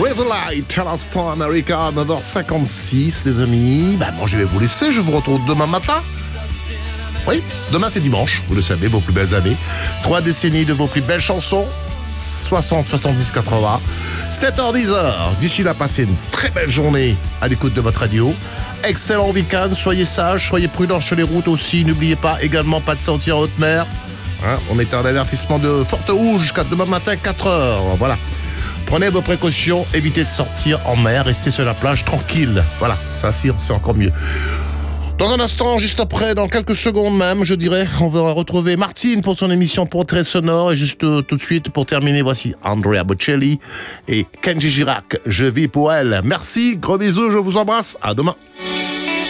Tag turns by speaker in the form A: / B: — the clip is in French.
A: Razorlight, à l'instant America, 9h56, les amis. Moi, je vais vous laisser. Je vous retrouve demain matin. Oui, demain, c'est dimanche. Vous le savez, vos plus belles années. 3 décennies de vos plus belles chansons. 60, 70, 80. 7h, 10h. D'ici là, passez une très belle journée à l'écoute de votre radio. Excellent week-end. Soyez sages, soyez prudents sur les routes aussi. N'oubliez pas également pas de sortir en haute mer. On est en avertissement de forte rouge jusqu'à demain matin 4h. Voilà. Prenez vos précautions, évitez de sortir en mer, restez sur la plage tranquille. Voilà, ça c'est encore mieux. Dans un instant, juste après, dans quelques secondes même, je dirais, on va retrouver Martine pour son émission Portrait sonore. Et juste tout de suite, pour terminer, voici Andrea Bocelli et Kenji Girac. Je vis pour elle. Merci, gros bisous, je vous embrasse. À demain.